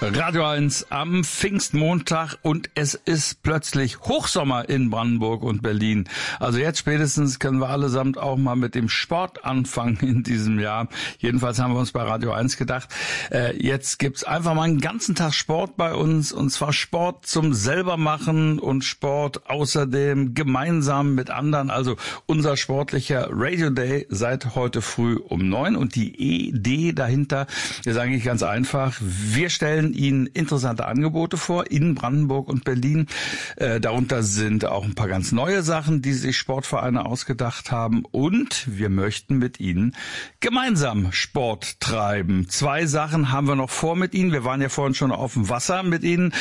Radio 1 am Pfingstmontag und es ist plötzlich Hochsommer in Brandenburg und Berlin. Also jetzt spätestens können wir allesamt auch mal mit dem Sport anfangen in diesem Jahr. Jedenfalls haben wir uns bei Radio 1 gedacht, jetzt gibt's einfach mal einen ganzen Tag Sport bei uns, und zwar Sport zum selbermachen und Sport außerdem gemeinsam mit anderen. Also unser sportlicher Radio Day seit heute früh um 9 und die Idee dahinter ist eigentlich ganz einfach. Wir stellen Ihnen interessante Angebote vor in Brandenburg und Berlin. Darunter sind auch ein paar ganz neue Sachen, die sich Sportvereine ausgedacht haben. Und wir möchten mit Ihnen gemeinsam Sport treiben. 2 Sachen haben wir noch vor mit Ihnen. Wir waren ja vorhin schon auf dem Wasser mit Ihnen.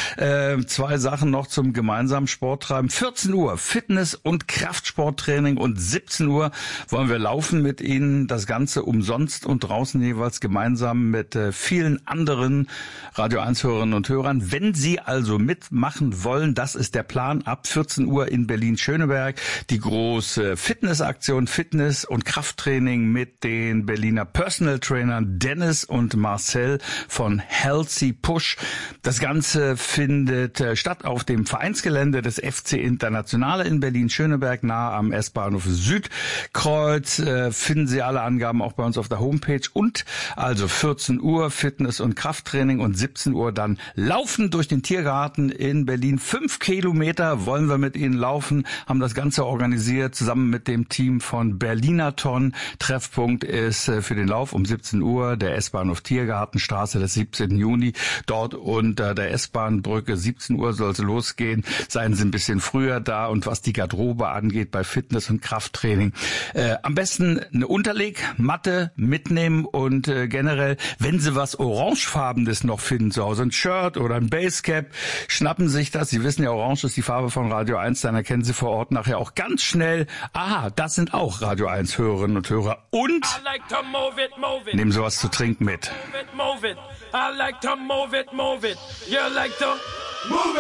2 Sachen noch zum gemeinsamen Sport treiben. 14 Uhr Fitness- und Kraftsporttraining und 17 Uhr wollen wir laufen mit Ihnen. Das Ganze umsonst und draußen jeweils gemeinsam mit vielen anderen Radio 1-Hörerinnen und Hörern. Wenn Sie also mitmachen wollen, das ist der Plan, ab 14 Uhr in Berlin-Schöneberg, die große Fitnessaktion, Fitness- und Krafttraining mit den Berliner Personal Trainern Dennis und Marcel von Healthy Push. Das Ganze findet statt auf dem Vereinsgelände des FC Internationale in Berlin-Schöneberg, nahe am S-Bahnhof Südkreuz. Finden Sie alle Angaben auch bei uns auf der Homepage. Und also 14 Uhr Fitness- und Krafttraining und 17 Uhr dann Laufen durch den Tiergarten in Berlin. 5 Kilometer wollen wir mit Ihnen laufen, haben das Ganze organisiert zusammen mit dem Team von Berlinathon. Treffpunkt ist für den Lauf um 17 Uhr der S-Bahnhof Tiergartenstraße des 17. Juni. Dort unter der S-Bahn-Brücke 17 Uhr soll es losgehen. Seien Sie ein bisschen früher da. Und was die Garderobe angeht bei Fitness- und Krafttraining, am besten eine Unterlegmatte mitnehmen und generell, wenn Sie was Orangefarbenes noch finden zu Hause, ein Shirt oder ein Basecap, schnappen sich das. Sie wissen ja, Orange ist die Farbe von Radio 1, dann erkennen Sie vor Ort nachher auch ganz schnell, aha, das sind auch Radio 1 Hörerinnen und Hörer. Und nehmen Sie was zu trinken mit. I like to move it, move it. You like to move it.